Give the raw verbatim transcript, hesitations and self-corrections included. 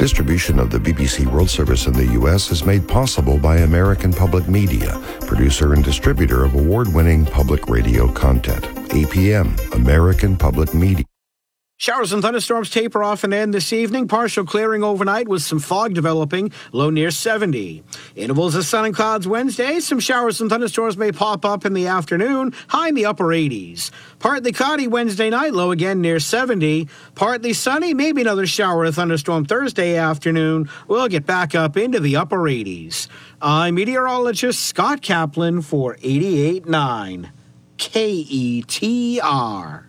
Distribution of the B B C World Service in the U S is made possible by American Public Media, producer and distributor of award-winning public radio content. A P M, American Public Media. Showers and thunderstorms taper off and end this evening. Partial clearing overnight with some fog developing, low near seventy. Intervals of sun and clouds Wednesday. Some showers and thunderstorms may pop up in the afternoon, high in the upper eighties. Partly cloudy Wednesday night, low again near seventy. Partly sunny, maybe another shower or thunderstorm Thursday afternoon. We'll get back up into the upper eighties. I'm meteorologist Scott Kaplan for eighty-eight point nine K E T R.